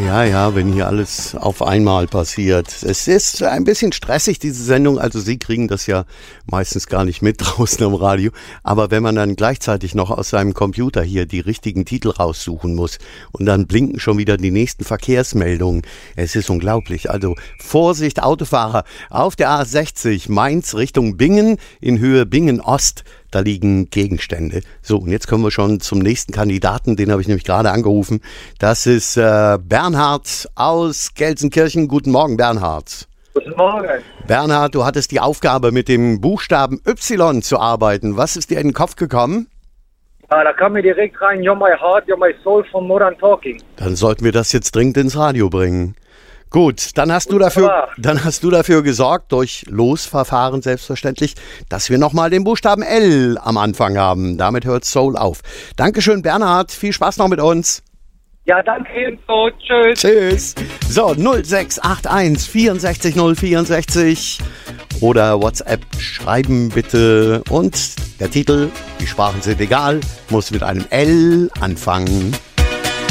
Ja, wenn hier alles auf einmal passiert. Es ist ein bisschen stressig, diese Sendung. Also Sie kriegen das ja meistens gar nicht mit draußen am Radio. Aber wenn man dann gleichzeitig noch aus seinem Computer hier die richtigen Titel raussuchen muss und dann blinken schon wieder die nächsten Verkehrsmeldungen. Es ist unglaublich. Also Vorsicht, Autofahrer auf der A60 Mainz Richtung Bingen in Höhe Bingen-Ost. Da liegen Gegenstände. So, und jetzt kommen wir schon zum nächsten Kandidaten. Den habe ich nämlich gerade angerufen. Das ist Bernhard aus Gelsenkirchen. Guten Morgen, Bernhard. Guten Morgen. Bernhard, du hattest die Aufgabe, mit dem Buchstaben Y zu arbeiten. Was ist dir in den Kopf gekommen? Ja, da kam mir direkt rein, You're My Heart, You're My Soul von Modern Talking. Dann sollten wir das jetzt dringend ins Radio bringen. Gut, dann hast du dafür gesorgt, durch Losverfahren selbstverständlich, dass wir nochmal den Buchstaben L am Anfang haben. Damit hört Soul auf. Dankeschön, Bernhard. Viel Spaß noch mit uns. Ja, danke ebenso. Tschüss. Tschüss. So, 0681 64 064 oder WhatsApp schreiben bitte. Und der Titel, die Sprachen sind egal, muss mit einem L anfangen.